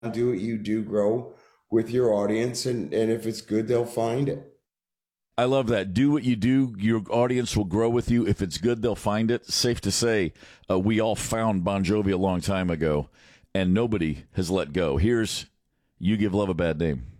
do what you do, grow with your audience, and if it's good, they'll find it. I love that. Do what you do. Your audience will grow with you. If it's good, they'll find it. Safe to say, we all found Bon Jovi a long time ago, and nobody has let go. Here's You Give Love a Bad Name.